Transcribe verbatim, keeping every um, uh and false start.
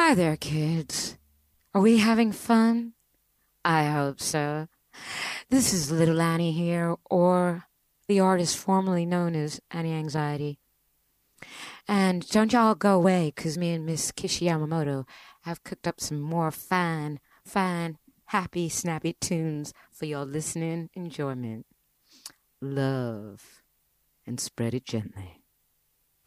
Hi there, kids. Are we having fun? I hope so. This is Little Annie here, or the artist formerly known as Annie Anxiety. And don't y'all go away, 'cause me and Miss Kishi Yamamoto have cooked up some more fine, fine, happy, snappy tunes for your listening enjoyment. Love, and spread it gently.